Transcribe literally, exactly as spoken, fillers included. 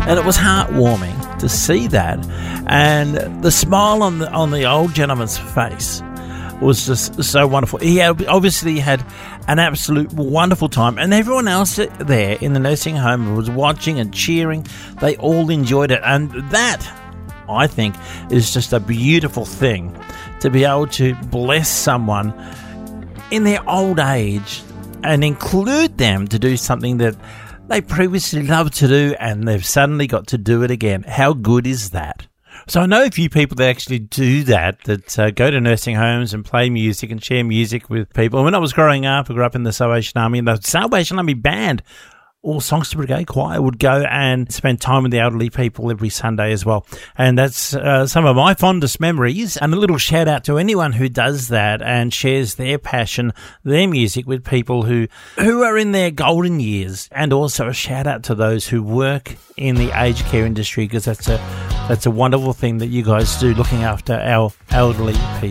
And it was heartwarming to see that. And the smile on the on the old gentleman's face was just so wonderful. He had, obviously had an absolute wonderful time, and everyone else there in the nursing home was watching and cheering. They all enjoyed it, and that, I think, is just a beautiful thing, to be able to bless someone in their old age and include them to do something that they previously loved to do, and they've suddenly got to do it again. How good is that? So I know a few people that actually do that, that uh, go to nursing homes and play music and share music with people. When I was growing up, I grew up in the Salvation Army, and the Salvation Army band, all Songster Brigade Choir, would go and spend time with the elderly people every Sunday as well. And that's uh, some of my fondest memories. And a little shout out to anyone who does that and shares their passion, their music with people who, who are in their golden years. And also a shout out to those who work in the aged care industry, because that's a, that's a wonderful thing that you guys do, looking after our elderly people.